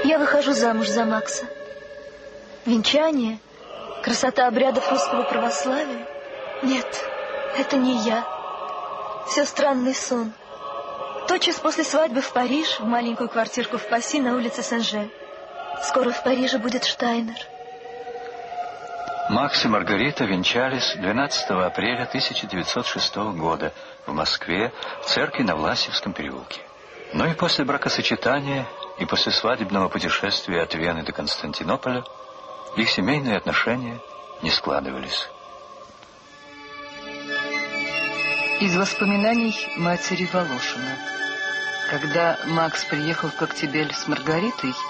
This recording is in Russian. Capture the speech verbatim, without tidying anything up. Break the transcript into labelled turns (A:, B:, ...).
A: Я выхожу замуж за Макса. Венчание, красота обрядов русского православия. Нет, это не я. Все странный сон. Тотчас после свадьбы в Париж, в маленькую квартирку в Пасси на улице Сен-Же. Скоро в Париже будет Штайнер.
B: Макс и Маргарита венчались двенадцатого апреля тысяча девятьсот шестого года в Москве, в церкви на Власьевском переулке. Но и после бракосочетания, и после свадебного путешествия от Вены до Константинополя их семейные отношения не складывались.
C: Из воспоминаний матери Волошина. Когда Макс приехал в Коктебель с Маргаритой,